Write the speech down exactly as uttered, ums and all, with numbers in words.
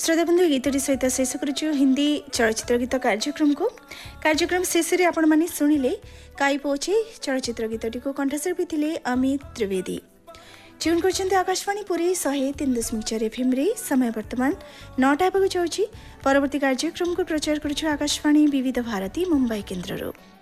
श्रोताबंधु गीतटी सहित शेष करुछु हिंदी चलचित्र गीत कार्यक्रम को कार्यक्रम शेष में आपण माने सुनिले काई पोछे चलचित्र गीतटी को कंठशिल्पी थिले अमित त्रिवेदी। ट्यून करछन्ते आकाशवाणी पुरी सहे तीन दशमिक चार एफएम रे समय वर्तमान नौटा बगु जाउछि। परवर्ती कार्यक्रम को प्रचार करुछु आकाशवाणी विविध भारती मुंबई केन्द्ररो।